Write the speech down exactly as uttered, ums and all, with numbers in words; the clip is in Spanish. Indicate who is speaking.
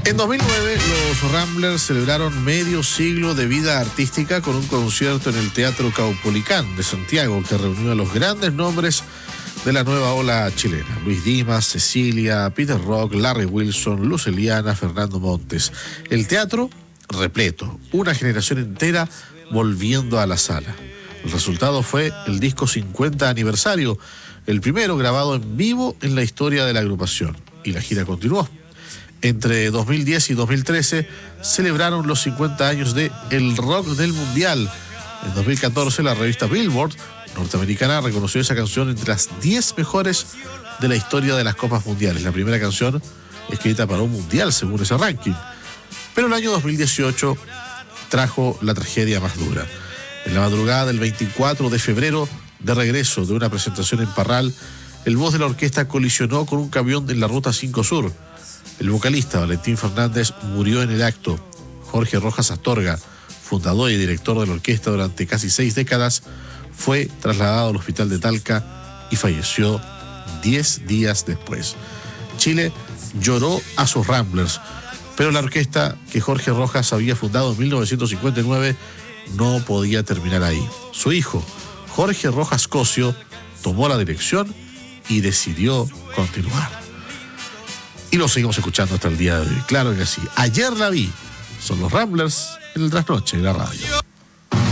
Speaker 1: En dos mil nueve, los Ramblers celebraron medio siglo de vida artística con un concierto en el Teatro Caupolicán de Santiago que reunió a los grandes nombres de la nueva ola chilena: Luis Dimas, Cecilia, Peter Rock, Larry Wilson, Luz Eliana, Fernando Montes. El teatro repleto, una generación entera volviendo a la sala. El resultado fue el disco cincuenta aniversario, el primero grabado en vivo en la historia de la agrupación, y la gira continuó. Entre dos mil diez y dos mil trece celebraron los cincuenta años de El Rock del Mundial. En dos mil catorce la revista Billboard norteamericana reconoció esa canción entre las diez mejores de la historia de las Copas Mundiales, la primera canción escrita para un mundial según ese ranking. Pero el año dos mil dieciocho trajo la tragedia más dura. En la madrugada del veinticuatro de febrero, de regreso de una presentación en Parral, el voz de la orquesta colisionó con un camión en la Ruta cinco Sur. El vocalista Valentín Fernández murió en el acto. Jorge Rojas Astorga, fundador y director de la orquesta durante casi seis décadas, fue trasladado al hospital de Talca y falleció diez días después. Chile lloró a sus Ramblers, pero la orquesta que Jorge Rojas había fundado en mil novecientos cincuenta y nueve no podía terminar ahí. Su hijo, Jorge Rojas Cosio, tomó la dirección y decidió continuar. Y lo seguimos escuchando hasta el día de hoy. Claro que sí. Ayer la vi. Son los Ramblers en el trasnoche de la radio.